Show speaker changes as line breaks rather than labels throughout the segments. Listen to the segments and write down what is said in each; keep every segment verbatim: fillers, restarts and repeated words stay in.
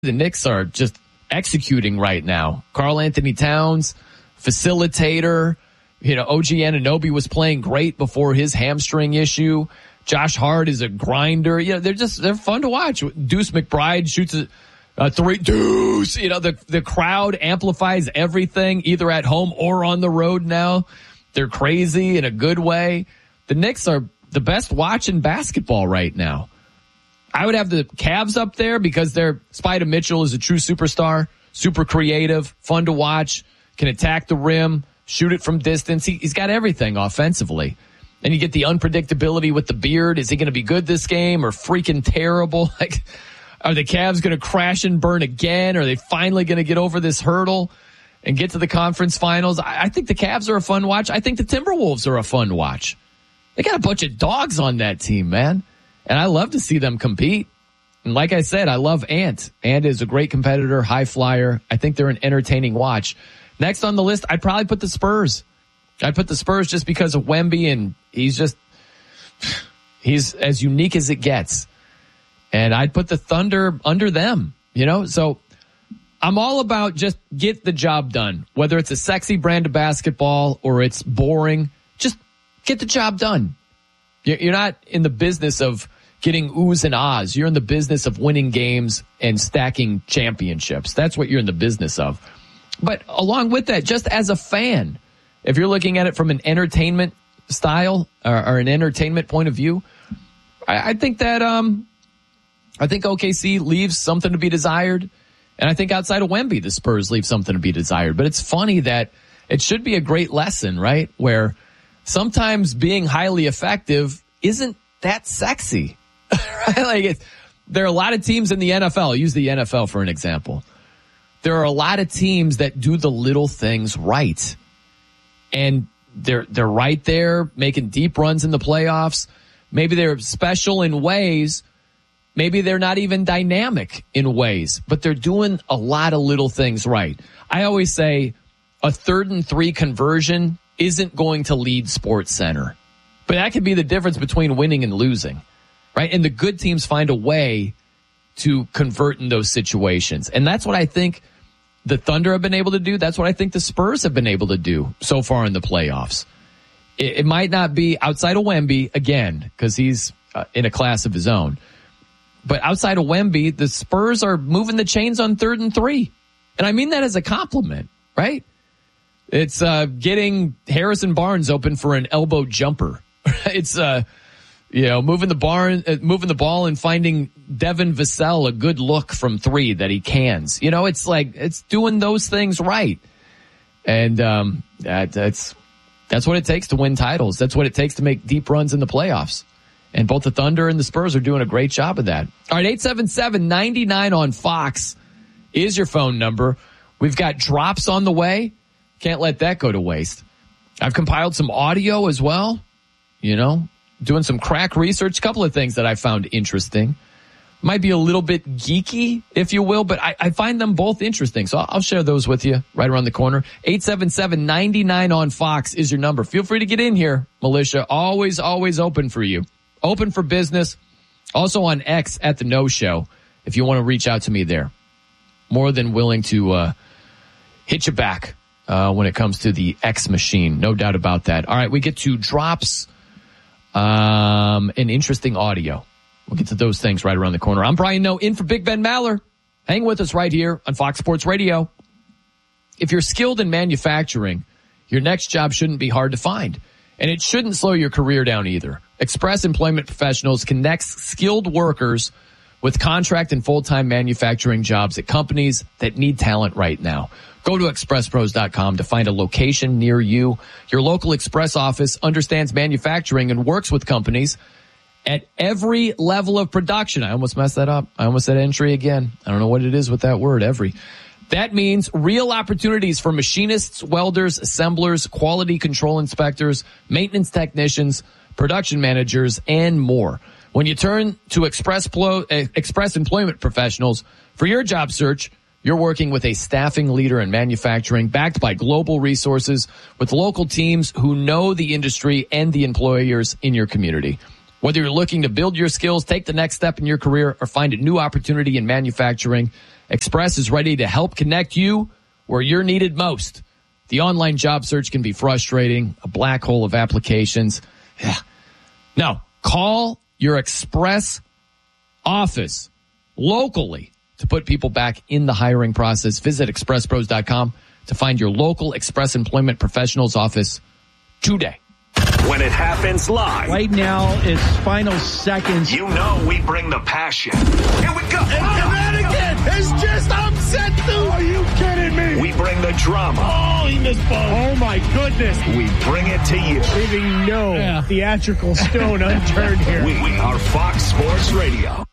The Knicks are just executing right now. Karl Anthony Towns, facilitator. You know, O G Anunoby was playing great before his hamstring issue. Josh Hart is a grinder. You know, they're just, they're fun to watch. Deuce McBride shoots a, a three. Deuce! You know, the, the crowd amplifies everything, either at home or on the road now. They're crazy in a good way. The Knicks are the best watch in basketball right now. I would have the Cavs up there because their Spida Mitchell is a true superstar, super creative, fun to watch, can attack the rim, shoot it from distance. He, he's got everything offensively. And you get the unpredictability with the beard. Is he going to be good this game or freaking terrible? Like, are the Cavs going to crash and burn again? Are they finally going to get over this hurdle and get to the conference finals? I, I think the Cavs are a fun watch. I think the Timberwolves are a fun watch. They got a bunch of dogs on that team, man. And I love to see them compete. And like I said, I love Ant. Ant is a great competitor, high flyer. I think they're an entertaining watch. Next on the list, I'd probably put the Spurs. I'd put the Spurs just because of Wemby, and he's just, he's as unique as it gets. And I'd put the Thunder under them, you know? So I'm all about just get the job done. Whether it's a sexy brand of basketball or it's boring, just get the job done. You're not in the business of getting oohs and ahs. You're in the business of winning games and stacking championships. That's what you're in the business of. But along with that, just as a fan, if you're looking at it from an entertainment style or, or an entertainment point of view, I, I think that um, I think O K C leaves something to be desired. And I think outside of Wemby, the Spurs leave something to be desired. But it's funny that it should be a great lesson, right? Where sometimes being highly effective isn't that sexy, right? Like it's, there are a lot of teams in the N F L. I'll use the N F L for an example. There are a lot of teams that do the little things right. And they're, they're right there making deep runs in the playoffs. Maybe they're special in ways. Maybe they're not even dynamic in ways, but they're doing a lot of little things right. I always say a third and three conversion isn't going to lead Sports Center. But that could be the difference between winning and losing, right? And the good teams find a way to convert in those situations. And that's what I think the Thunder have been able to do. That's what I think the Spurs have been able to do so far in the playoffs. It, it might not be outside of Wemby, again, because he's uh, in a class of his own. But outside of Wemby, the Spurs are moving the chains on third and three. And I mean that as a compliment, right? It's uh, getting Harrison Barnes open for an elbow jumper. It's uh, you know moving the barn, uh, moving the ball, and finding Devin Vassell a good look from three that he cans. You know, it's like it's doing those things right, and um, that, that's that's what it takes to win titles. That's what it takes to make deep runs in the playoffs. And both the Thunder and the Spurs are doing a great job of that. All right, eight seven seven, nine nine on Fox is your phone number. We've got drops on the way. Can't let that go to waste. I've compiled some audio as well, you know, doing some crack research. A couple of things that I found interesting. Might be a little bit geeky, if you will, but I, I find them both interesting. So I'll, I'll share those with you right around the corner. eight seven seven, nine nine on Fox is your number. Feel free to get in here, Militia. Always, always open for you. Open for business. Also on X at the No Show, if you want to reach out to me there. More than willing to uh, hit you back. Uh, when it comes to the X machine. No doubt about that. All right, we get to drops um, and interesting audio. We'll get to those things right around the corner. I'm Brian Noe, in for Big Ben Maller. Hang with us right here on Fox Sports Radio. If you're skilled in manufacturing, your next job shouldn't be hard to find. And it shouldn't slow your career down either. Express Employment Professionals connects skilled workers with contract and full-time manufacturing jobs at companies that need talent right now. Go to express pros dot com to find a location near you. Your local Express office understands manufacturing and works with companies at every level of production. I almost messed that up. I almost said entry again. I don't know what it is with that word, every. That means real opportunities for machinists, welders, assemblers, quality control inspectors, maintenance technicians, production managers, and more. When you turn to Express, Plo- Express Employment Professionals for your job search, you're working with a staffing leader in manufacturing backed by global resources with local teams who know the industry and the employers in your community. Whether you're looking to build your skills, take the next step in your career, or find a new opportunity in manufacturing, Express is ready to help connect you where you're needed most. The online job search can be frustrating, a black hole of applications. Yeah. No, call your Express office locally to put people back in the hiring process. Visit express pros dot com to find your local Express Employment Professionals office today.
When it happens live.
Right now, it's final seconds.
You know we bring the passion. Here we go.
And again. It's just upset, dude. Are you kidding me?
We bring the drama.
Oh, he missed both. Oh, my goodness.
We bring it to you.
Leaving no yeah. theatrical stone unturned here.
We are Fox Sports Radio.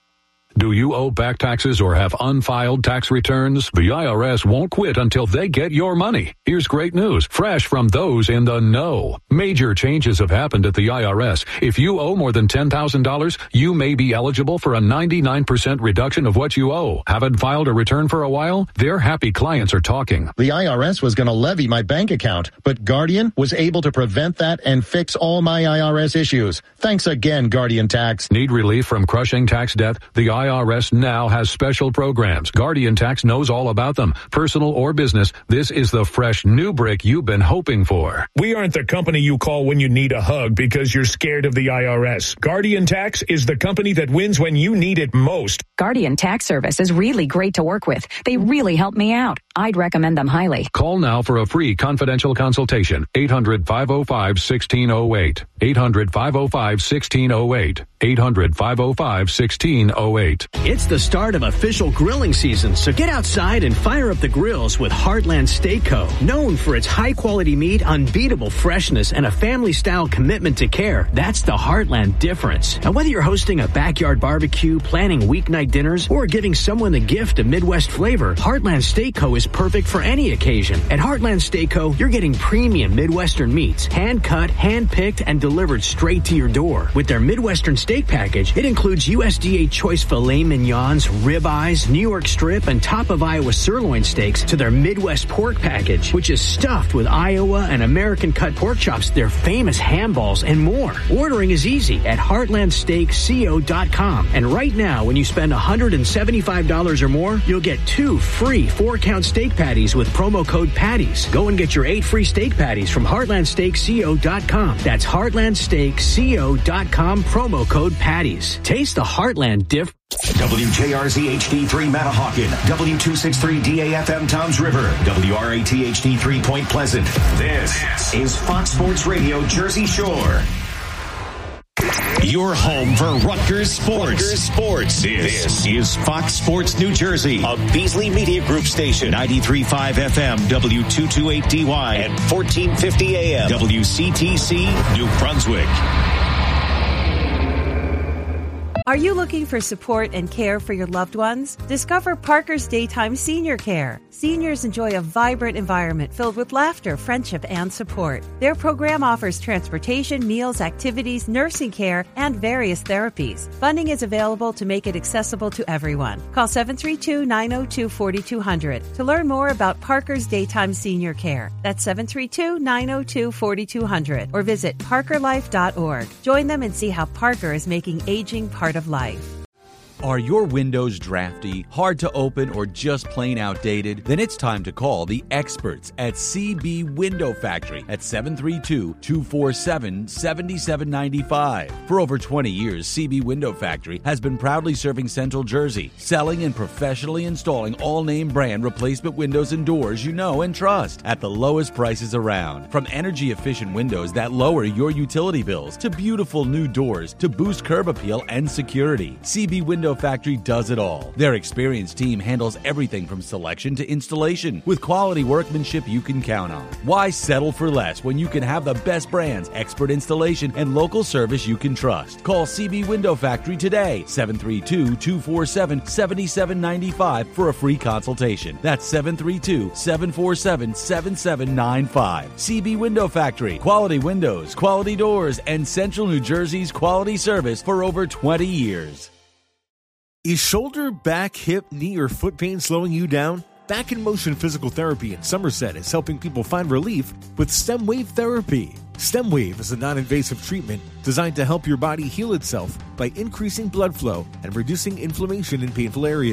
Do you owe back taxes or have unfiled tax returns? The I R S won't quit until they get your money. Here's great news, fresh from those in the know. Major changes have happened at the I R S. If you owe more than ten thousand dollars, you may be eligible for a ninety-nine percent reduction of what you owe. Haven't filed a return for a while? Their happy clients are talking.
The I R S was going to levy my bank account, but Guardian was able to prevent that and fix all my I R S issues. Thanks again, Guardian Tax.
Need relief from crushing tax debt? The I R S now has special programs. Guardian Tax knows all about them. Personal or business, this is the fresh new brick you've been hoping for.
We aren't the company you call when you need a hug because you're scared of the I R S. Guardian Tax is the company that wins when you need it most.
Guardian Tax Service is really great to work with. They really helped me out. I'd recommend them highly.
Call now for a free confidential consultation. eight hundred, five oh five, one six oh eight. eight hundred, five oh five, one six oh eight. eight hundred, five oh five, one six oh eight.
It's the start of official grilling season, so get outside and fire up the grills with Heartland Steak Co. Known for its high-quality meat, unbeatable freshness, and a family-style commitment to care, that's the Heartland difference. And whether you're hosting a backyard barbecue, planning weeknight dinners, or giving someone the gift of Midwest flavor, Heartland Steak Co. is perfect for any occasion. At Heartland Steak Co., you're getting premium Midwestern meats, hand-cut, hand-picked, and delivered straight to your door. With their Midwestern steak package, it includes U S D A choice filet mignons, ribeyes, New York strip, and top of Iowa sirloin steaks to their Midwest pork package, which is stuffed with Iowa and American cut pork chops, their famous ham balls, and more. Ordering is easy at heartland steak co dot com. And right now, when you spend one hundred seventy-five dollars or more, you'll get two free four-count steak patties with promo code PATTIES. Go and get your eight free steak patties from heartland steak co dot com. That's heartland steak co dot com, promo code PATTIES. Taste the Heartland diff.
W J R Z H D three Matahawkin, W two sixty-three D A F M Toms River, W R A T H D three Point Pleasant. This is Fox Sports Radio Jersey Shore. Your home for Rutgers Sports. Rutgers Sports. This, this is Fox Sports New Jersey, a Beasley Media Group station, ninety-three point five F M, W two twenty-eight D Y, and fourteen fifty A M, W C T C, New Brunswick.
Are you looking for support and care for your loved ones? Discover Parker's Daytime Senior Care. Seniors enjoy a vibrant environment filled with laughter, friendship, and support. Their program offers transportation, meals, activities, nursing care, and various therapies. Funding is available to make it accessible to everyone. Call seven three two, nine oh two, four two zero zero to learn more about Parker's Daytime Senior Care. That's seven three two, nine oh two, four two zero zero or visit parker life dot org. Join them and see how Parker is making aging part of life.
Are your windows drafty, hard to open, or just plain outdated? Then it's time to call the experts at C B Window Factory at seven three two, two four seven, seven seven nine five. For over twenty years, C B Window Factory has been proudly serving Central Jersey, selling and professionally installing all-name brand replacement windows and doors you know and trust at the lowest prices around. From energy-efficient windows that lower your utility bills to beautiful new doors to boost curb appeal and security, C B Window Factory does it all. Their experienced team handles everything from selection to installation with quality workmanship you can count on. Why settle for less when you can have the best brands, expert installation, and local service you can trust? Call C B Window Factory today, seven three two, two four seven, seven seven nine five for a free consultation. That's seven three two, seven four seven, seven seven nine five. C B Window Factory, quality windows, quality doors, and Central New Jersey's quality service for over twenty years.
Is shoulder, back, hip, knee, or foot pain slowing you down? Back in Motion Physical Therapy in Somerset is helping people find relief with STEM Wave Therapy. STEM Wave is a non-invasive treatment designed to help your body heal itself by increasing blood flow and reducing inflammation in painful areas.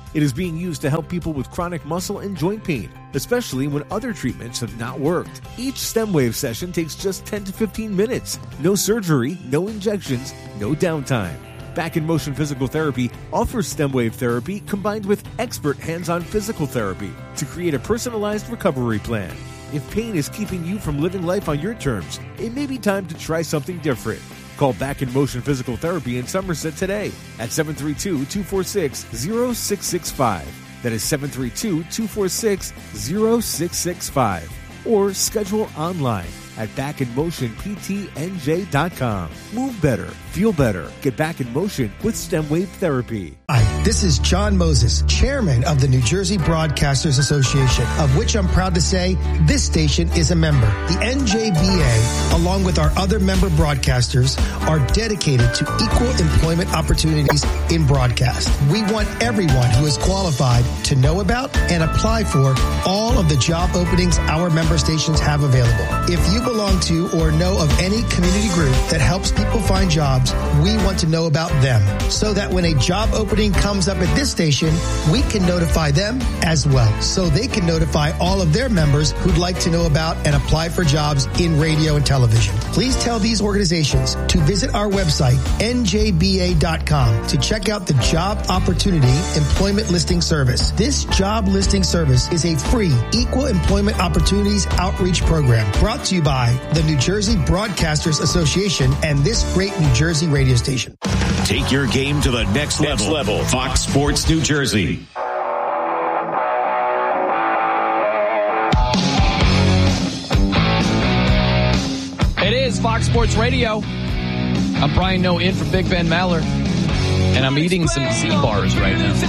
It is being used to help people with chronic muscle and joint pain, especially when other treatments have not worked. Each StemWave session takes just ten to fifteen minutes. No surgery, no injections, no downtime. Back in Motion Physical Therapy offers StemWave therapy combined with expert hands-on physical therapy to create a personalized recovery plan. If pain is keeping you from living life on your terms, it may be time to try something different. Call Back in Motion Physical Therapy in Somerset today at seven three two, two four six, zero six six five. That is seven three two, two four six, zero six six five. Or schedule online at back in motion p t n j dot com. Move better, feel better, get back in motion with StemWave Therapy.
Hi, this is John Moses, chairman of the New Jersey Broadcasters Association, of which I'm proud to say this station is a member. The N J B A, along with our other member broadcasters, are dedicated to equal employment opportunities in broadcast. We want everyone who is qualified to know about and apply for all of the job openings our member stations have available. If you belong to or know of any community group that helps people find jobs, we want to know about them so that when a job opening comes up at this station, we can notify them as well so they can notify all of their members who'd like to know about and apply for jobs in radio and television. Please tell these organizations to visit our website, N J B A dot com, to check out the Job Opportunity Employment Listing Service. This job listing service is a free equal employment opportunities outreach program brought to you by the New Jersey Broadcasters Association and this great New Jersey radio station.
Take your game to the next level. Next level. Fox Sports New Jersey.
It is Fox Sports Radio. I'm Brian Noe in for Big Ben Maller. And I'm eating some Z-bars right now.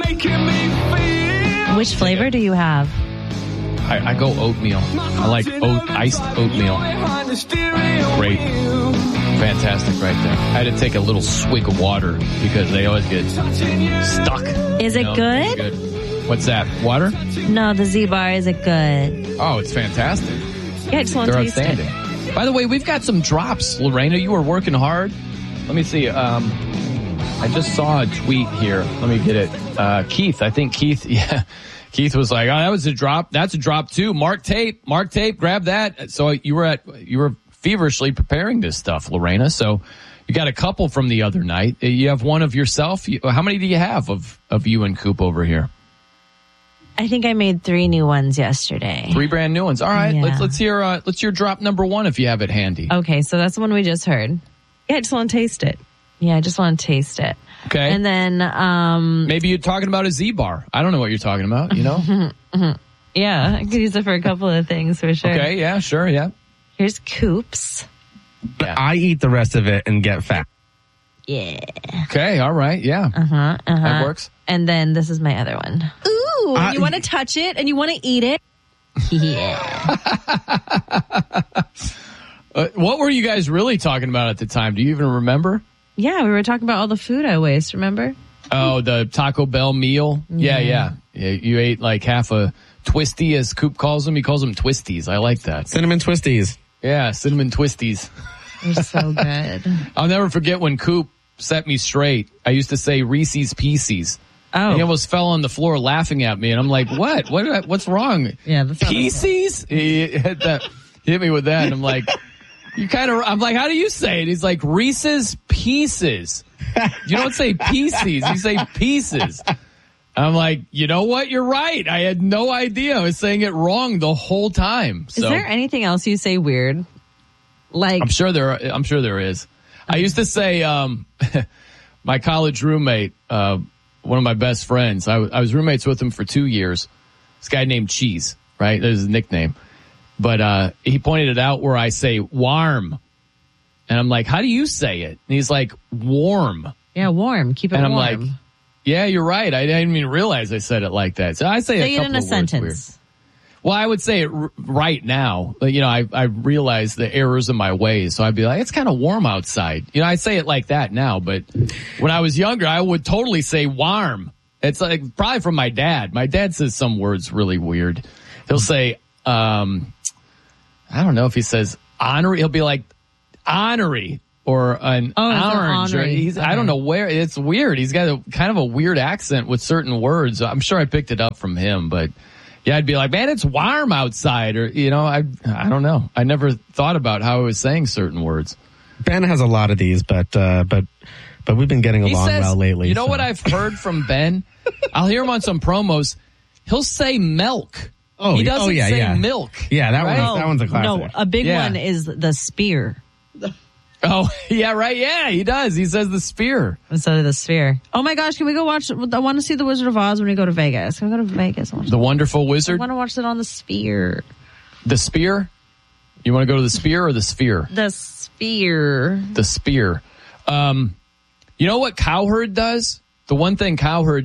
Which flavor do you have?
I, I go oatmeal. I like oat, iced oatmeal. Great. Fantastic right there. I had to take a little swig of water because they always get stuck.
Is it
you know,
good?
good? What's that? Water?
No, the Z-bar. Is it good?
Oh, it's fantastic.
Yeah, I just want to taste
outstanding. It. By the way, we've got some drops. Lorena, you were working hard. Let me see. Um, I just saw a tweet here. Let me get it. Uh, Keith, I think Keith, yeah. Keith was like, oh, that was a drop. That's a drop too. Mark Tape, Mark Tape, grab that. So you were at, you were feverishly preparing this stuff, Lorena. So you got a couple from the other night. You have one of yourself. How many do you have of, of you and Coop over here?
I think I made three new ones yesterday.
Three brand new ones. All right.
Yeah.
Let's, let's hear, uh, let's hear drop number one if you have it handy.
Okay. So that's the one we just heard. Yeah. I just want to taste it. Yeah. I just want to taste it.
Okay.
And then, um,
maybe you're talking about a Z-bar. I don't know what you're talking about, you know?
Yeah. I could use it for a couple of things for sure.
Okay. Yeah, sure. Yeah.
Here's Coop's.
Yeah. I eat the rest of it and get fat.
Yeah.
Okay. All right. Yeah.
Uh-huh. Uh-huh.
That works.
And then this is my other one. Ooh.
Uh,
you want to touch it and you want to eat it? Yeah.
uh, what were you guys really talking about at the time? Do you even remember?
Yeah, we were talking about all the food I waste, remember?
Oh, the Taco Bell meal? Yeah, yeah. yeah. You ate like half a twisty, as Coop calls them. He calls them twisties. I like that.
Cinnamon twisties.
Yeah, cinnamon twisties.
They're so good.
I'll never forget when Coop set me straight. I used to say Reese's Pieces.
Oh.
He almost fell on the floor laughing at me, and I'm like, what? What? What's wrong?
Yeah, that's
Pieces? He hit, that, hit me with that, and I'm like... You kind of, I'm like, how do you say it? He's like, Reese's Pieces. You don't say pieces, you say pieces. I'm like, you know what? You're right. I had no idea. I was saying it wrong the whole time. So,
is there anything else you say weird? Like,
I'm sure there, I'm sure there is. I used to say, um, my college roommate, uh, one of my best friends, I, w- I was roommates with him for two years. This guy named Cheese, right? That was his nickname. But uh he pointed it out where I say warm. And I'm like, how do you say it? And he's like, warm.
Yeah, warm. Keep it
and
warm.
And I'm like, yeah, you're right. I didn't even realize I said it like that. So I say,
say
a couple
it in a
of
sentence.
words weird. Well, I would say it r- right now. You know, I I realize the errors of my ways. So I'd be like, it's kind of warm outside. You know, I say it like that now. But when I was younger, I would totally say warm. It's like probably from my dad. My dad says some words really weird. He'll say, um... I don't know if he says honorary. He'll be like honorary, or an
Oh, it's an
orange. Or
Henri.
he's, I don't know where. It's weird. He's got a kind of a weird accent with certain words. I'm sure I picked it up from him, but yeah, I'd be like, man, it's warm outside, or you know, I I don't know. I never thought about how I was saying certain words.
Ben has a lot of these, but uh, but but we've been getting
He
along
says,
well lately.
You know
so.
what I've heard from Ben? I'll hear him on some promos. He'll say milk.
Oh,
he doesn't
oh, yeah,
say
yeah.
milk.
Yeah, that
right?
one's that one's a classic.
No, a big
Yeah.
one is the spear.
Oh, yeah, right. Yeah, he does. He says the spear.
Instead of the sphere. Oh my gosh, can we go watch? I want to see The Wizard of Oz when we go to Vegas. Can we go to Vegas? And watch
The Wonderful
I
Wizard.
want to watch it on the sphere.
The spear. You want to go to the spear or the sphere?
The sphere.
The spear. Um, you know what Cowherd does? The one thing Cowherd,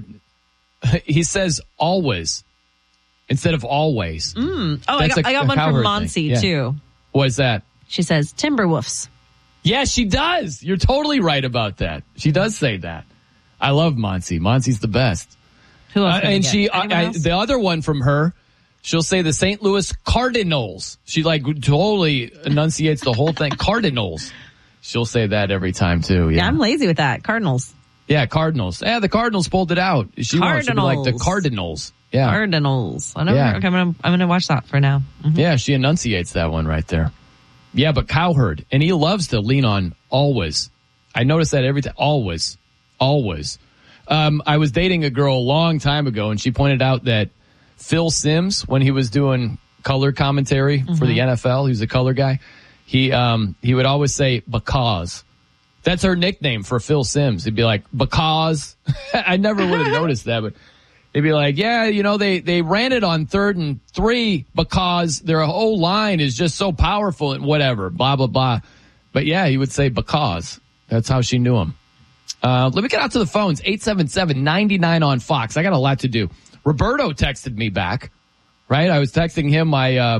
he says always instead of always.
Mm. Oh, I
That's
got,
a-
I got
a
one from
Cowherd
Monsi
thing. Yeah.
too.
What is that?
She says Timberwolves.
Yeah, she does. You're totally right about that. She does say that. I love Monsi. Monsi's the best.
Who else?
Uh,
did we
and
get?
she, I,
Anyone
I,
else?
the other one from her, she'll say the Saint Louis Cardinals. She like totally enunciates the whole thing. Cardinals. She'll say that every time too.
yeah,
Yeah,
I'm lazy with that. Cardinals.
yeah, Cardinals. Yeah, the Cardinals pulled it out. She wants to be like the
Cardinals.
Cardinals. Yeah,
Cardinals. I never,
Yeah.
okay, I'm gonna I'm gonna watch that for now. Mhm.
yeah, she enunciates that one right there. Yeah, but Cowherd, and he loves to lean on always. I notice that every time. Always, always. Um, I was dating a girl a long time ago, and she pointed out that Phil Simms, when he was doing color commentary mm-hmm. for the N F L, he was a color guy. He um, he would always say because. That's her nickname for Phil Simms. He'd be like because. I never would have noticed that, but he'd be like, yeah, you know, they they ran it on third and three because their whole line is just so powerful and whatever, blah blah blah. But yeah, he would say because. That's how she knew him. Uh, let me get out to the phones. eight seven seven, nine nine on Fox. I got a lot to do. Roberto texted me back, right? I was texting him my uh,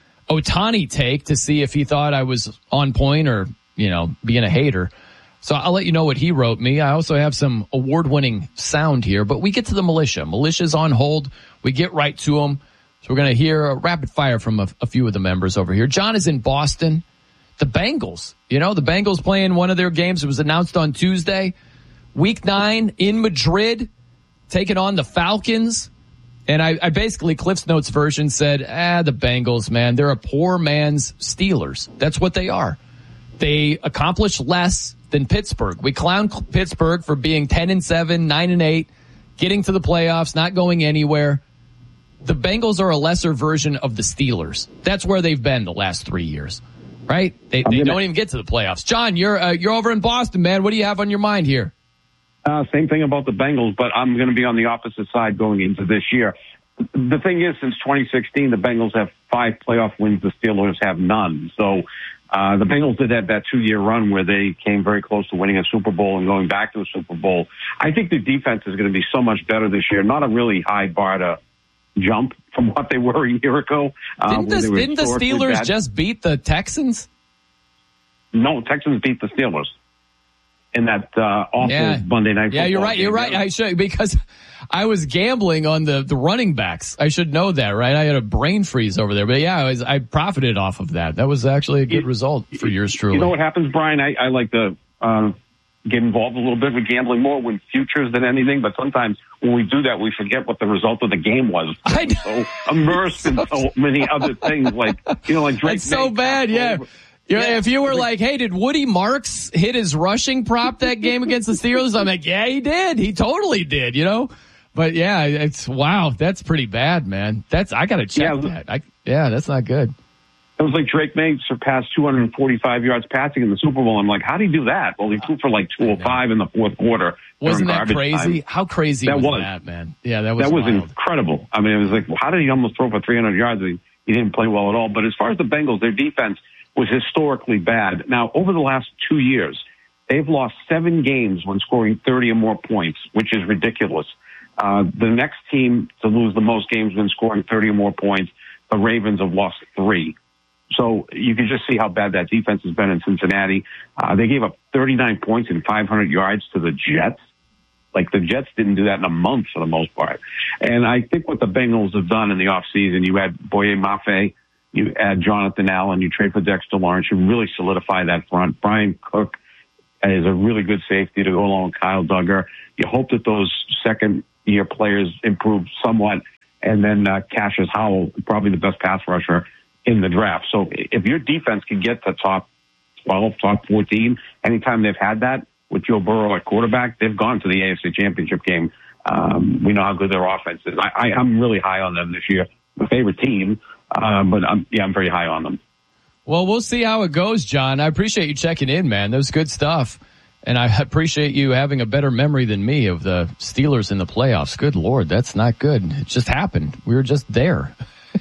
Ohtani take to see if he thought I was on point or, you know, being a hater. So I'll let you know what he wrote me. I also have some award-winning sound here, but we get to the militia. Militia's on hold. We get right to them. So we're going to hear a rapid fire from a, a few of the members over here. John is in Boston. The Bengals, you know, the Bengals playing one of their games. It was announced on Tuesday. Week nine in Madrid, taking on the Falcons. And I, I basically, Cliff's Notes version said, ah, the Bengals, man, they're a poor man's Steelers. That's what they are. They accomplish less than Pittsburgh. We clown Pittsburgh for being ten and seven, nine and eight, getting to the playoffs, not going anywhere. The Bengals are a lesser version of the Steelers. That's where they've been the last three years. Right? They, they don't even get to the playoffs. John, you're uh, you're over in Boston, man. What do you have on your mind here?
Uh, same thing about the Bengals, but I'm going to be on the opposite side going into this year. The thing is, since twenty sixteen, the Bengals have five playoff wins. The Steelers have none. So uh, the Bengals did have that two-year run where they came very close to winning a Super Bowl and going back to a Super Bowl. I think the defense is going to be so much better this year. Not a really high bar to jump from what they were a year ago. Uh,
Didn't the, didn't the Steelers
bad.
just beat the Texans?
No, Texans beat the Steelers in that uh, awful
yeah.
Monday night football
Yeah, you're right.
game.
You're right. I should, because I was gambling on the, the running backs. I should know that, right? I had a brain freeze over there. But yeah, I, was, I profited off of that. That was actually a good you, result for yours truly.
You know what happens, Brian? I, I like to uh, get involved a little bit with gambling, more with futures than anything. But sometimes when we do that, we forget what the result of the game was.
I
know. So immersed in so many other things, like, you know, like Drake.
It's so bad, yeah. Yeah, if you were like, hey, did Woody Marks hit his rushing prop that game against the Steelers? I'm like, yeah, he did. He totally did, you know? But yeah, it's, wow, that's pretty bad, man. That's, I gotta check yeah, that. I, yeah, that's not good.
It was like Drake May surpassed two hundred forty-five yards passing in the Super Bowl. I'm like, how did he do that? Well, he threw for like two oh five in the fourth quarter.
Wasn't that crazy?
Time.
How crazy
that
was,
was
that, man? Yeah, that was
That was
wild.
incredible. I mean, it was like, well, how did he almost throw for three hundred yards? He, he didn't play well at all. But as far as the Bengals, their defense was historically bad. Now, over the last two years, they've lost seven games when scoring thirty or more points, which is ridiculous. Uh, the next team to lose the most games when scoring thirty or more points, the Ravens have lost three. So you can just see how bad that defense has been in Cincinnati. Uh, they gave up thirty-nine points and five hundred yards to the Jets. Like, the Jets didn't do that in a month for the most part. And I think what the Bengals have done in the offseason, you had Boye Mafe, you add Jonathan Allen, you trade for Dexter Lawrence, you really solidify that front. Brian Cook is a really good safety to go along with Kyle Duggar. You hope that those second-year players improve somewhat, and then uh, Cassius Howell, probably the best pass rusher in the draft. So if your defense can get to top twelve, top fourteen, anytime they've had that with Joe Burrow at quarterback, they've gone to the A F C Championship game. Um, we know how good their offense is. I, I, I'm really high on them this year. My favorite team, uh, but I'm, yeah, I'm very high on them.
Well, we'll see how it goes, John. I appreciate you checking in, man. That was good stuff. And I appreciate you having a better memory than me of the Steelers in the playoffs. Good Lord, that's not good. It just happened. We were just there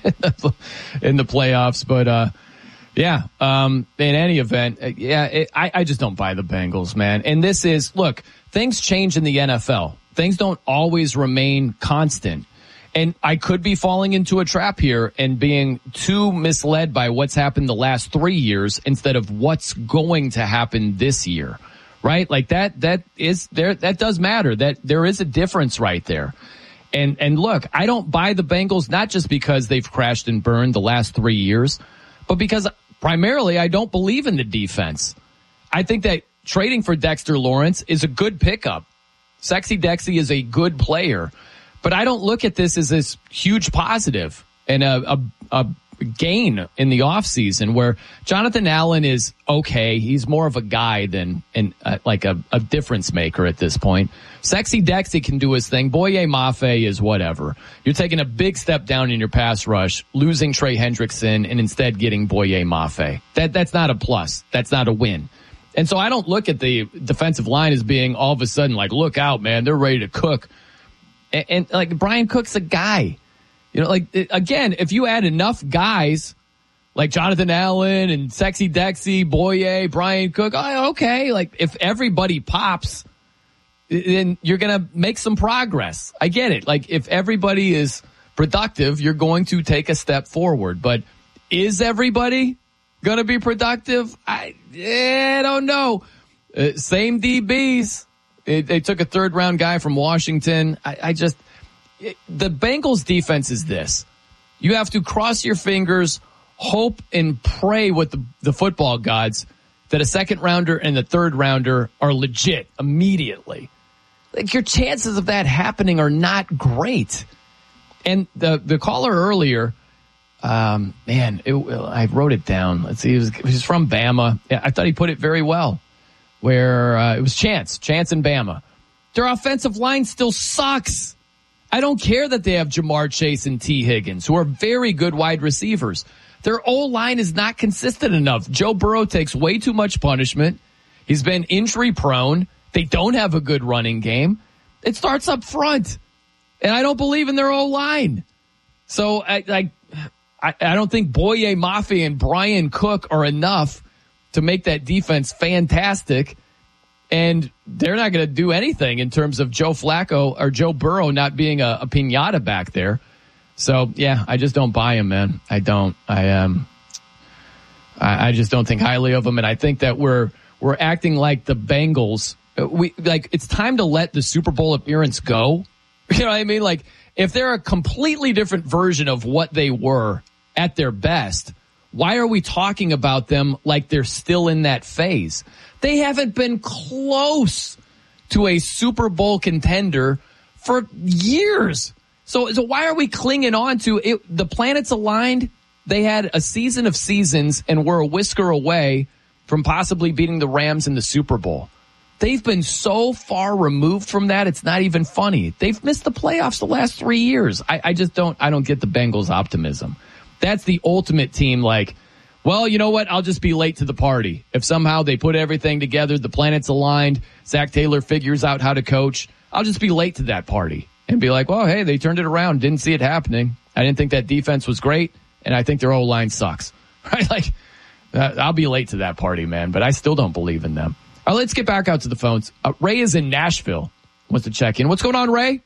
in the playoffs. But, uh, yeah, um, in any event, yeah, it, I, I just don't buy the Bengals, man. And this is, look, things change in the N F L. Things don't always remain constant. And I could be falling into a trap here and being too misled by what's happened the last three years instead of what's going to happen this year, right? Like that, that is there, that does matter. That there is a difference right there. And, and look, I don't buy the Bengals, not just because they've crashed and burned the last three years, but because primarily I don't believe in the defense. I think that trading for Dexter Lawrence is a good pickup. Sexy Dexy is a good player. But I don't look at this as this huge positive and a, a, a gain in the offseason where Jonathan Allen is okay. He's more of a guy than an, uh, like a, a difference maker at this point. Sexy Dexy can do his thing. Boye Mafe is whatever. You're taking a big step down in your pass rush, losing Trey Hendrickson and instead getting Boye Mafe. That, that's not a plus. That's not a win. And so I don't look at the defensive line as being all of a sudden like, look out, man, they're ready to cook. And, and like Brian Cook's a guy, you know, like again, if you add enough guys like Jonathan Allen and Sexy Dexy, Boye, Brian Cook, oh, okay. Like if everybody pops, then you're going to make some progress. I get it. Like if everybody is productive, you're going to take a step forward, but is everybody going to be productive? I, I don't know. Uh, same D Bs. They took a third round guy from Washington. I, I just, it, the Bengals defense is this. You have to cross your fingers, hope and pray with the, the football gods that a second rounder and the third rounder are legit immediately. Like your chances of that happening are not great. And the, the caller earlier, um, man, it, I wrote it down. Let's see. He was, he was from Bama. Yeah, I thought he put it very well. Where uh, it was Chance, Chance and Bama. Their offensive line still sucks. I don't care that they have Jamar Chase and T. Higgins, who are very good wide receivers. Their O-line is not consistent enough. Joe Burrow takes way too much punishment. He's been injury prone. They don't have a good running game. It starts up front. And I don't believe in their O-line. So I, I, I don't think Boye Mafe and Brian Cook are enough to make that defense fantastic, and they're not going to do anything in terms of Joe Flacco or Joe Burrow not being a, a piñata back there. So yeah, I just don't buy him, man. I don't. I um, I, I just don't think highly of him, and I think that we're we're acting like the Bengals. We like it's time to let the Super Bowl appearance go. You know what I mean? Like if they're a completely different version of what they were at their best, why are we talking about them like they're still in that phase? They haven't been close to a Super Bowl contender for years. So, so why are we clinging on to it? The planets aligned. They had a season of seasons and were a whisker away from possibly beating the Rams in the Super Bowl. They've been so far removed from that, it's not even funny. They've missed the playoffs the last three years. I, I just don't, I don't get the Bengals optimism. That's the ultimate team like, well, you know what? I'll just be late to the party. If somehow they put everything together, the planets aligned, Zach Taylor figures out how to coach, I'll just be late to that party and be like, well, hey, they turned it around. Didn't see it happening. I didn't think that defense was great, and I think their O-line sucks. Right? Like, uh, I'll be late to that party, man, but I still don't believe in them. All right, let's get back out to the phones. Uh, Ray is in Nashville. Wants to check in. What's going on, Ray?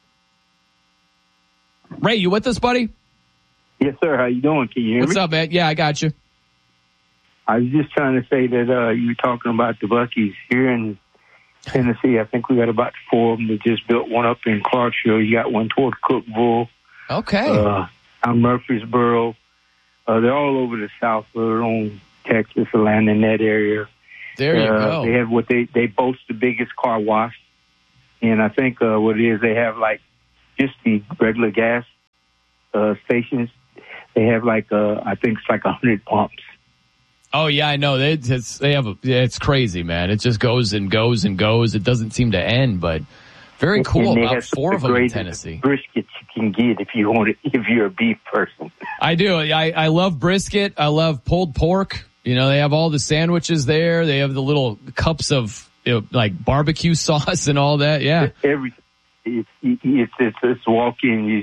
Ray, you with us, buddy?
Yes, sir. How you doing? Can you hear
What's
me?
up, man? Yeah, I got you.
I was just trying to say that uh, you were talking about the Buc-ee's here in Tennessee. I think we got about four of them. They just built one up in Clarksville. You got one toward Cookville.
Okay.
Uh, out Murfreesboro. Uh, they're all over the South. They're on Texas, Atlanta, in that area.
There you
uh,
go.
They have what they, they boast the biggest car wash. And I think uh, what it is, they have like just the regular gas uh, stations. They have like, uh, I think it's like one hundred pumps.
Oh, yeah, I know. They, it's, they have a, it's crazy, man. It just goes and goes and goes. It doesn't seem to end, but very cool. About four of them in Tennessee.
Brisket you can get if you want it, if you're a beef person.
I do. I, I love brisket. I love pulled pork. You know, they have all the sandwiches there. They have the little cups of, you know, like barbecue sauce and all that. Yeah.
Everything. It's, it's, it's, it's walking. You,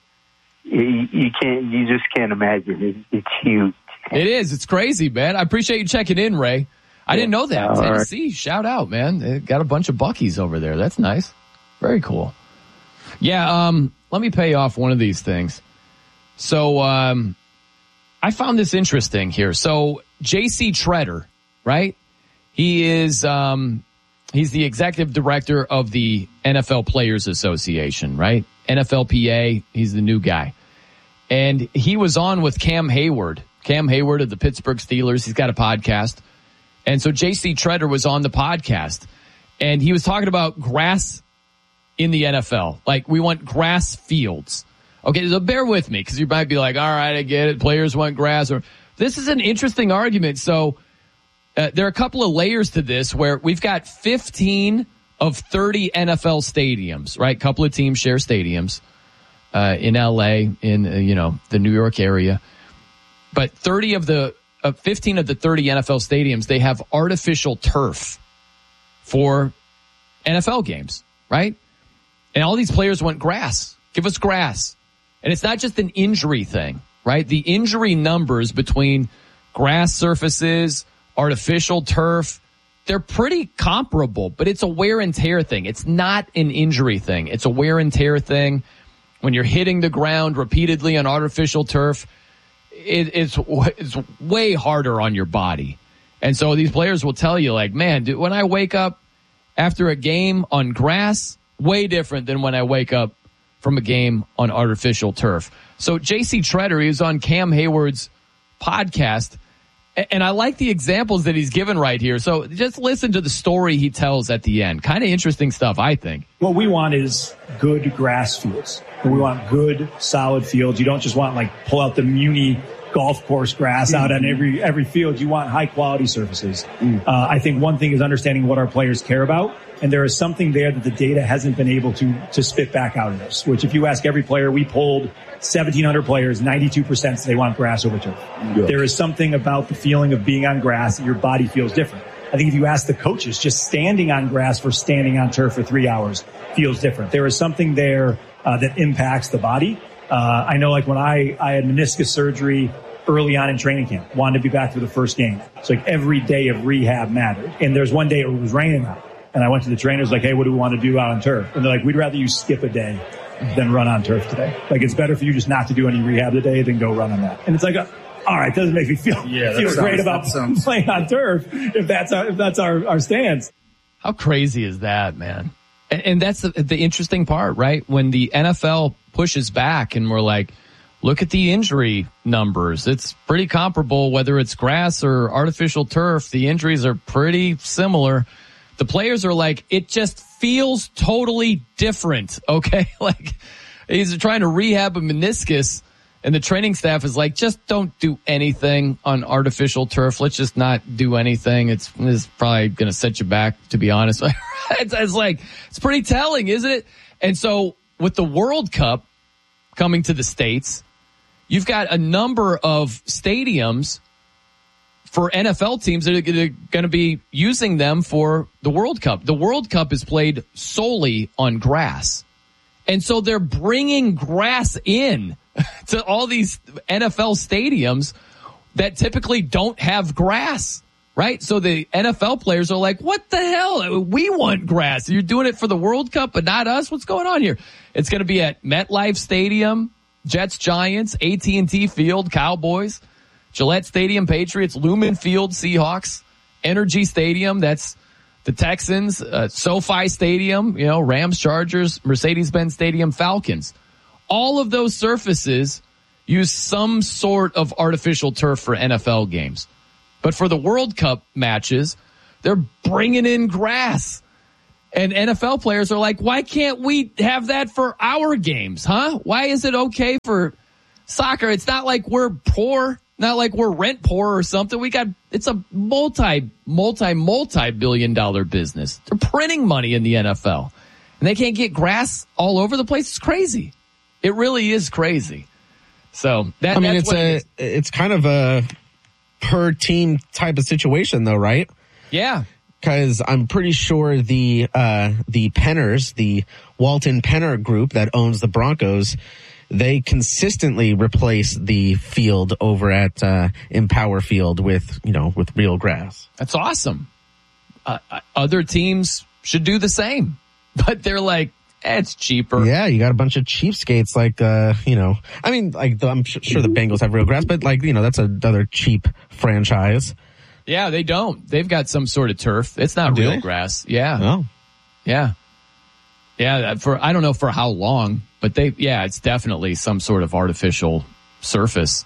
you, you can't, you just can't imagine. It, it's huge.
It is. It's crazy, man. I appreciate you checking in, Ray. I didn't know that.
All
Tennessee,
right.
Shout out, man. They got a bunch of Buc-ee's over there. That's nice. Very cool. Yeah, um, let me pay off one of these things. So, um, I found this interesting here. So, J C Tretter, right? He is, um, he's the executive director of the N F L Players Association, right? N F L P A. He's the new guy. And he was on with Cam Hayward. Cam Hayward of the Pittsburgh Steelers. He's got a podcast. And so J C Tretter was on the podcast. And he was talking about grass in the N F L. Like, we want grass fields. Okay, so bear with me, because you might be like, all right, I get it. Players want grass. Or this is an interesting argument. So uh, there are a couple of layers to this where we've got fifteen of thirty N F L stadiums, right? A couple of teams share stadiums uh, in L A, in, uh, you know, the New York area. But thirty of the, uh, fifteen of the thirty N F L stadiums, they have artificial turf for N F L games, right? And all these players want grass. Give us grass. And it's not just an injury thing, right? The injury numbers between grass surfaces, artificial turf, they're pretty comparable, but it's a wear and tear thing. It's not an injury thing. It's a wear and tear thing. When you're hitting the ground repeatedly on artificial turf, it, it's, it's way harder on your body. And so these players will tell you, like, man, dude, when I wake up after a game on grass, way different than when I wake up from a game on artificial turf. So J C Tretter, he was on Cam Hayward's podcast, and I like the examples that he's given right here. So just listen to the story he tells at the end. Kind of interesting stuff, I think.
What we want is good grass fields. We want good, solid fields. You don't just want, like, pull out the Muni golf course grass out on every every field. You want high quality surfaces. Mm. Uh, I think one thing is understanding what our players care about. And there is something there that the data hasn't been able to to spit back out of us, which if you ask every player, we polled seventeen hundred players, ninety-two percent say they want grass over turf. Good. There is something about the feeling of being on grass that your body feels different. I think if you ask the coaches, just standing on grass for standing on turf for three hours feels different. There is something there uh, that impacts the body. Uh, I know, like, when I, I had meniscus surgery early on in training camp, wanted to be back for the first game. It's like every day of rehab mattered. And there's one day it was raining out. And I went to the trainers like, hey, what do we want to do out on turf? And they're like, we'd rather you skip a day than run on turf today. Like, it's better for you just not to do any rehab today than go run on that. And it's like, all right, doesn't make me feel, yeah, feel great sounds, about sounds... playing on turf if that's our, if that's our, our stance.
How crazy is that, man? And, and that's the, the interesting part, right? When the N F L pushes back and we're like, look at the injury numbers. It's pretty comparable, whether it's grass or artificial turf. The injuries are pretty similar. The players are like, it just feels totally different, okay? Like, he's trying to rehab a meniscus, and the training staff is like, just don't do anything on artificial turf. Let's just not do anything. It's, it's probably going to set you back, to be honest. it's, it's like, it's pretty telling, isn't it? And so with the World Cup coming to the States, you've got a number of stadiums for N F L teams that are going to be using them for the World Cup. The World Cup is played solely on grass. And so they're bringing grass in to all these N F L stadiums that typically don't have grass, right? So the N F L players are like, what the hell? We want grass. You're doing it for the World Cup, but not us? What's going on here? It's going to be at MetLife Stadium, Jets, Giants, A T and T Field, Cowboys, Gillette Stadium, Patriots, Lumen Field, Seahawks, Energy Stadium, that's the Texans, uh, SoFi Stadium, you know, Rams, Chargers, Mercedes-Benz Stadium, Falcons. All of those surfaces use some sort of artificial turf for N F L games. But for the World Cup matches, They're bringing in grass. And N F L players are like, why can't we have that for our games, huh? Why is it okay for soccer? It's not like we're poor, not like we're rent poor or something. We got, it's a multi, multi, multi-billion dollar business. They're printing money in the N F L. And they can't get grass all over the place. It's crazy. It really is crazy. So that,
I mean,
that's
it's
what
a,
it is.
it's kind of a per team type of situation though, right?
Yeah.
Because I'm pretty sure the uh, the Penners, the Walton Penner group that owns the Broncos, they consistently replace the field over at uh, Empower Field with, you know, with real grass.
That's awesome. Uh, other teams should do the same, but they're like, eh, it's cheaper.
Yeah, you got a bunch of cheapskates like, uh, you know, I mean, like the, I'm sure the Bengals have real grass, but like, you know, that's another cheap franchise.
Yeah, they don't. They've got some sort of turf. It's not
Do
real
they?
grass. Yeah.
Oh.
Yeah. Yeah, for I don't know for how long, but they yeah, it's definitely some sort of artificial surface.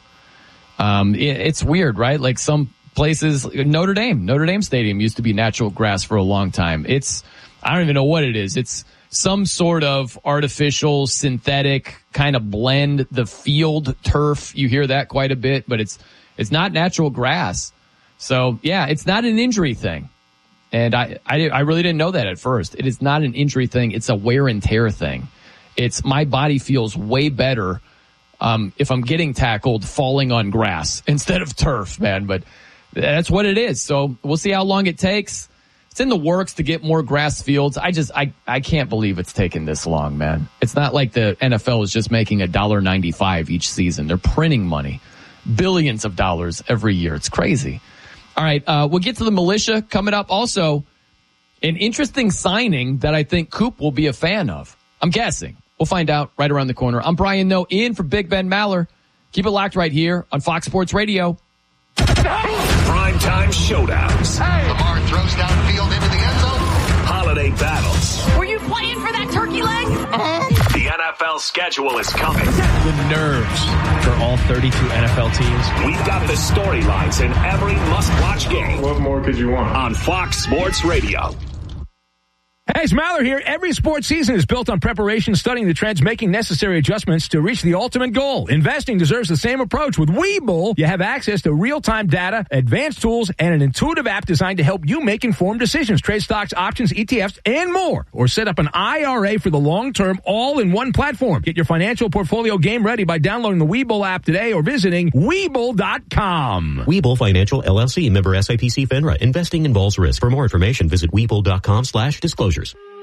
Um it, it's weird, right? Like some places, Notre Dame, Notre Dame Stadium used to be natural grass for a long time. It's I don't even know what it is. It's some sort of artificial synthetic kind of blend, the field turf. You hear that quite a bit, but it's it's not natural grass. So, yeah, it's not an injury thing. And I, I, I really didn't know that at first. It is not an injury thing. It's a wear and tear thing. It's my body feels way better um, if I'm getting tackled falling on grass instead of turf, man. But that's what it is. So we'll see how long it takes. It's in the works to get more grass fields. I just, I, I can't believe it's taken this long, man. It's not like the N F L is just making a dollar ninety-five each season. They're printing money, billions of dollars every year. It's crazy. All right, uh, we'll get to the militia coming up. Also, an interesting signing that I think Coop will be a fan of. I'm guessing. We'll find out right around the corner. I'm Brian Noe, in for Big Ben Maller. Keep it locked right here on Fox Sports Radio.
Primetime showdowns.
Hey. Lamar throws downfield into the end zone.
Holiday battles.
Were you playing for that turkey leg?
The N F L schedule is coming.
The nerves for all thirty-two N F L teams.
We've got the storylines in every must-watch game.
What more could you want?
On Fox Sports Radio.
Hey, it's Maller here. Every sports season is built on preparation, studying the trends, making necessary adjustments to reach the ultimate goal. Investing deserves the same approach. With Webull, you have access to real-time data, advanced tools, and an intuitive app designed to help you make informed decisions, trade stocks, options, E T Fs, and more. Or set up an I R A for the long term, all in one platform. Get your financial portfolio game ready by downloading the Webull app today or visiting Webull dot com.
Webull Financial, L L C, member S I P C FINRA. Investing involves risk. For more information, visit Webull dot com slash disclosures.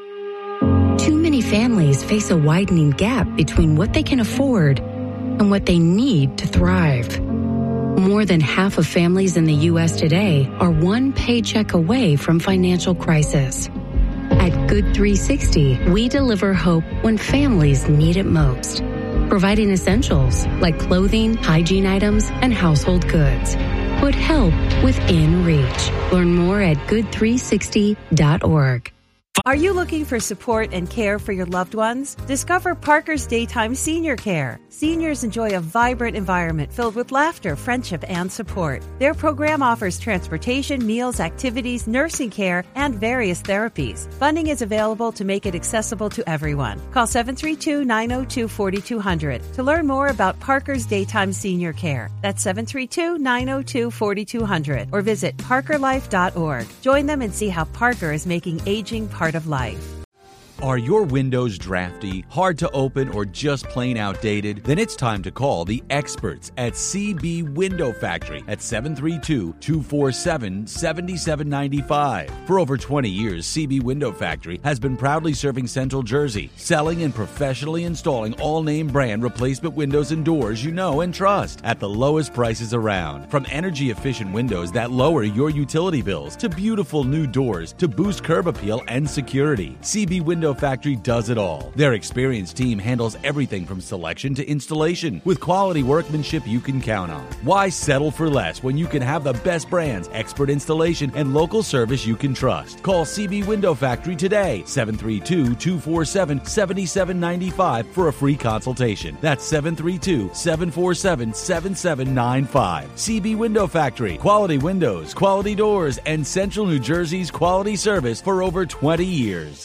Too many families face a widening gap between what they can afford and what they need to thrive. More than half of families in the U S today are one paycheck away from financial crisis. At Good three sixty, we deliver hope when families need it most, providing essentials like clothing, hygiene items, and household goods. Put help within reach. Learn more at good three sixty dot org.
Are you looking for support and care for your loved ones? Discover Parker's Daytime Senior Care. Seniors enjoy a vibrant environment filled with laughter, friendship, and support. Their program offers transportation, meals, activities, nursing care, and various therapies. Funding is available to make it accessible to everyone. Call seven three two, nine zero two, four two zero zero to learn more about Parker's Daytime Senior Care. That's seven three two, nine zero two, four two zero zero or visit parker life dot org. Join them and see how Parker is making aging part of life.
Are your windows drafty, hard to open, or just plain outdated? Then it's time to call the experts at C B Window Factory at seven three two, two four seven, seven seven nine five. For over twenty years, C B Window Factory has been proudly serving Central Jersey, selling and professionally installing all-name brand replacement windows and doors you know and trust at the lowest prices around. From energy-efficient windows that lower your utility bills to beautiful new doors to boost curb appeal and security, C B Window Window Factory does it all. Their experienced team handles everything from selection to installation with quality workmanship you can count on. Why settle for less when you can have the best brands, expert installation, and local service you can trust? Call C B Window Factory today, seven three two, two four seven, seven seven nine five for a free consultation. That's seven three two, seven four seven, seven seven nine five. C B Window Factory. Quality windows, quality doors, and Central New Jersey's quality service for over twenty years.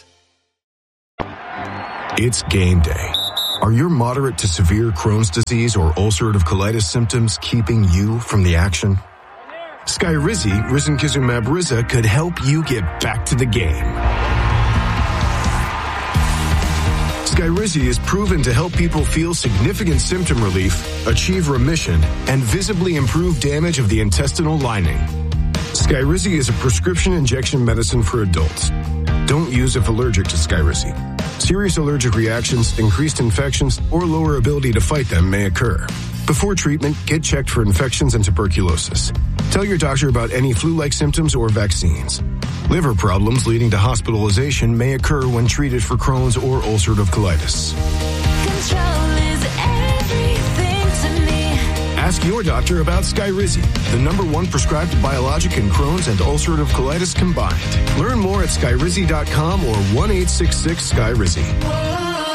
It's game day. Are your moderate to severe Crohn's disease or ulcerative colitis symptoms keeping you from the action? Skyrizi, risankizumab Riza, could help you get back to the game. Skyrizi is proven to help people feel significant symptom relief, achieve remission, and visibly improve damage of the intestinal lining. Skyrizi is a prescription injection medicine for adults. Don't use if allergic to Skyrizi. Serious allergic reactions, increased infections, or lower ability to fight them may occur. Before treatment, get checked for infections and tuberculosis. Tell your doctor about any flu-like symptoms or vaccines. Liver problems leading to hospitalization may occur when treated for Crohn's or ulcerative colitis.
Control is everything to me.
Ask your doctor about Skyrizi, the number one prescribed biologic in Crohn's and ulcerative colitis combined. Learn more at skyrizi dot com or one eight six six Skyrizi.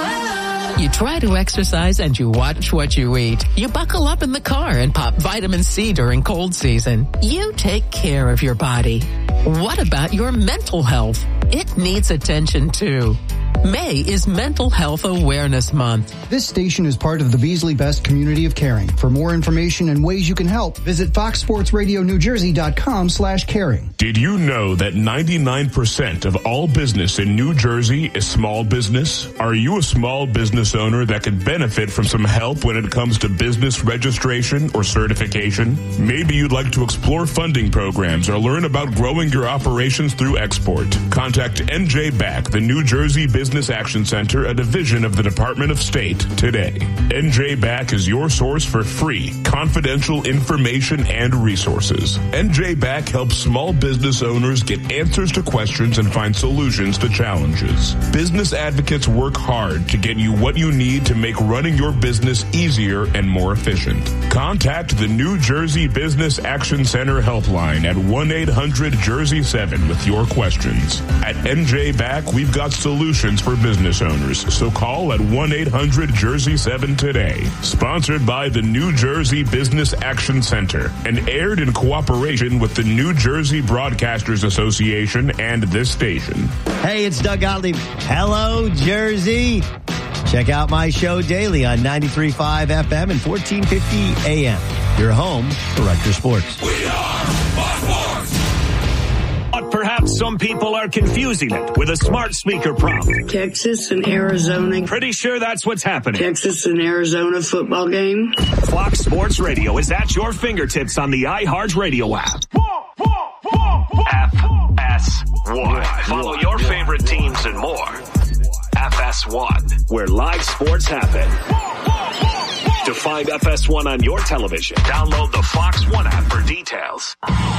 You try to exercise and you watch what you eat. You buckle up in the car and pop vitamin C during cold season. You take care of your body. What about your mental health? It needs attention too. May is Mental Health Awareness Month.
This station is part of the Beasley Best community of caring. For more information and ways you can help, visit fox sports radio new jersey dot com slash caring.
Did you know that ninety-nine percent of all business in New Jersey is small business? Are you a small business owner that could benefit from some help when it comes to business registration or certification? Maybe you'd like to explore funding programs or learn about growing your operations through export. Contact N J B A C, the New Jersey Business Action Center, a division of the Department of State, today. N J B A C is your source for free, confidential information and resources. N J B A C helps small business owners get answers to questions and find solutions to challenges. Business advocates work hard to get you what you need to make running your business easier and more efficient. Contact the New Jersey Business Action Center helpline at one eight hundred Jersey seven with your questions. At N J B A C, we've got solutions for business owners, so call at one eight hundred Jersey seven today. Sponsored by the New Jersey Business Action Center and aired in cooperation with the New Jersey Broadcasters Association and this station.
Hey, it's Doug Gottlieb. Hello, Jersey. Check out my show daily on ninety-three point five F M and fourteen fifty A M. Your home for Rutgers Sports.
We are Fox Sports. But perhaps some people are confusing it with a smart speaker prompt.
Texas and Arizona.
Pretty sure that's what's happening.
Texas and Arizona football game.
Fox Sports Radio is at your fingertips on the iHeart Radio app. F S one. Follow your favorite teams and more. F S one, where live sports happen. To find F S one on your television, download the Fox One app for details.